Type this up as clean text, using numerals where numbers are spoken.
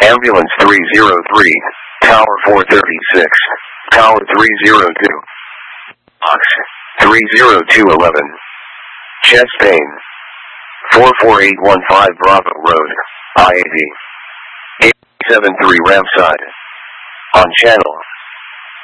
Ambulance 303, Tower 436, Tower 302. Box 30211. Chest pain. 44815 Bravo Road, IAD. 873 Ramside. On channel